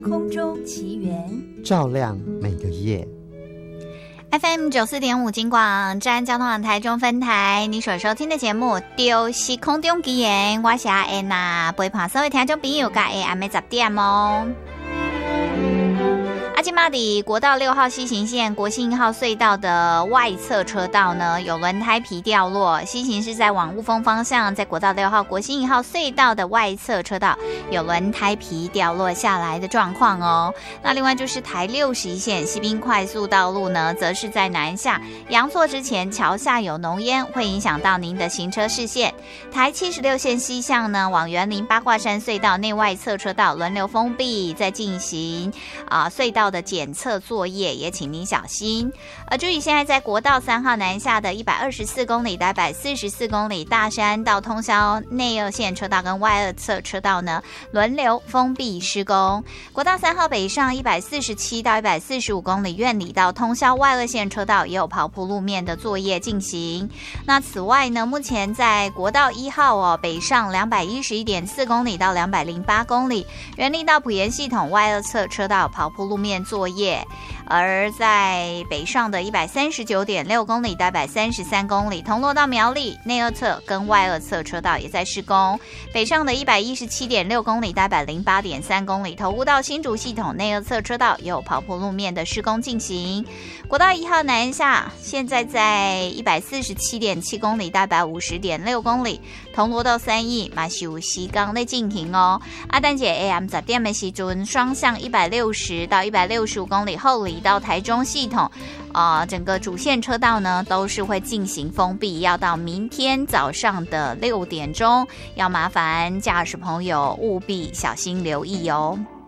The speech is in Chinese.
空中奇缘， 照亮每个夜。 FM 94.5金广治安交通网台中分台，你所收听的节目就是空中奇缘，我是阿燕呐，陪伴所有听众朋友到下暗10点哦。今嘛的国道6号西行线国信1号隧道的外侧车道呢，有轮胎皮掉落，西行是在往雾峰方向，在国道6号国信1号隧道的外侧车道有轮胎皮掉落下来的状况哦。那另外就是台61线西滨快速道路呢，则是在南下阳错之前桥下有浓烟，会影响到您的行车视线。台76线西向呢，往园林八卦山隧道内外侧车道轮流封闭，在进行隧道的检测作业，也请您小心。注意现在在国道3号南下的124公里到144公里大山到通霄内二线车道跟外二侧车道呢，轮流封闭施工。国道3号北上147到145公里苑里到通霄外二线车道也有刨铺路面的作业进行。那此外呢，目前在国道1号北上211.4公里到208公里，园林到埔盐系统外二侧车道刨铺路面作业。而在北上的139.6公里到133公里，铜锣到苗栗内二侧跟外二侧车道也在施工。北上的117.6公里到108.3公里，头屋到新竹系统内二侧车道也有刨铺路面的施工进行。国道1号南下，现在在147.7公里到150.6公里，铜锣到三义嘛是有施工在进行哦。但是 AM 10点的时阵，双向160到165公里后里到台中系统整个主线车道呢都是会进行封闭，要到明天早上的6点钟，要麻烦驾驶朋友务必小心留意哦。